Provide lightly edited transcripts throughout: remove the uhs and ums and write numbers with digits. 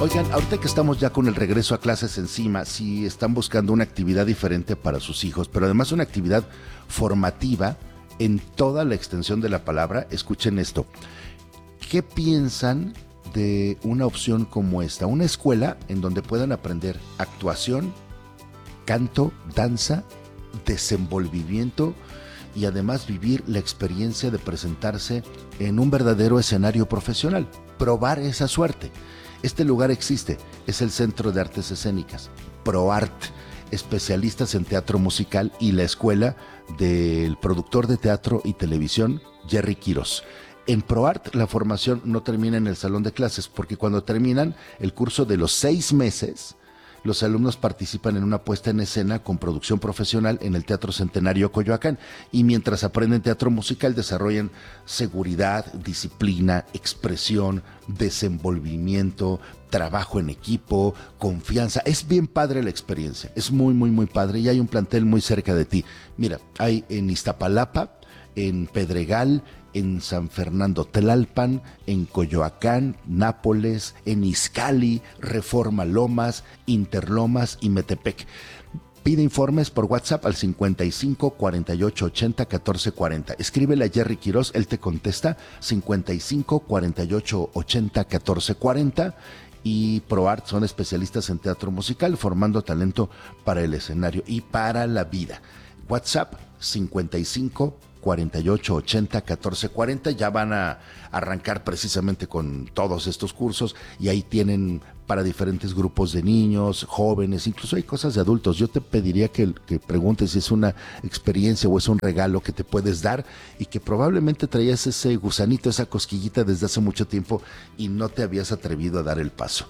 Oigan, ahorita que estamos ya con el regreso a clases encima, si están buscando una actividad diferente para sus hijos, pero además una actividad formativa en toda la extensión de la palabra, escuchen esto. ¿Qué piensan de una opción como esta? Una escuela en donde puedan aprender actuación, canto, danza, desenvolvimiento y además vivir la experiencia de presentarse en un verdadero escenario profesional, probar esa suerte. Este lugar existe, es el Centro de Artes Escénicas, ProArt, especialistas en teatro musical y la escuela del productor de teatro y televisión, Jerry Quiros. En ProArt la formación no termina en el salón de clases, porque cuando terminan el curso de los 6 meses, los alumnos participan en una puesta en escena con producción profesional en el Teatro Centenario Coyoacán, y mientras aprenden teatro musical desarrollan seguridad, disciplina, expresión, desenvolvimiento, trabajo en equipo, confianza. Es bien padre la experiencia, es muy, muy, muy padre, y hay un plantel muy cerca de ti. Mira, hay en Iztapalapa, en Pedregal, en San Fernando Tlalpan, en Coyoacán, Nápoles, en Izcalli, Reforma Lomas, Interlomas y Metepec. Pide informes por WhatsApp al 55 48 80 14 40. Escríbele a Jerry Quiros, él te contesta, 55 48 80 14 40. Y ProArt son especialistas en teatro musical, formando talento para el escenario y para la vida. WhatsApp 55 48 80 14 40. Ya van a arrancar precisamente con todos estos cursos, y ahí tienen para diferentes grupos de niños, jóvenes, incluso hay cosas de adultos. Yo te pediría que preguntes si es una experiencia o es un regalo que te puedes dar, y que probablemente traías ese gusanito, esa cosquillita desde hace mucho tiempo y no te habías atrevido a dar el paso.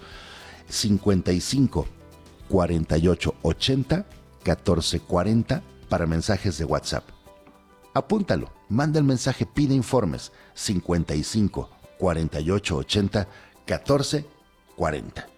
55 48 80 14 40 para mensajes de WhatsApp. Apúntalo, manda el mensaje, pide informes, 55 48 80 14 40.